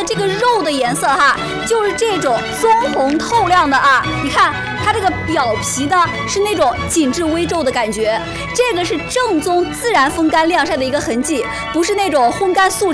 这个肉的颜色哈，就是这种棕红透亮的啊。你看它这个表皮呢是那种紧致微皱的感觉，这个是正宗自然风干晾晒的一个痕迹，不是那种烘干速